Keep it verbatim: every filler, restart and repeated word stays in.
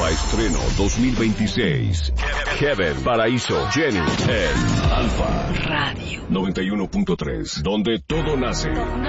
Alfa Estreno dos mil veintiséis. Heaven, Paraíso, Jenny, en Alfa Radio noventa y uno punto tres, donde todo nace.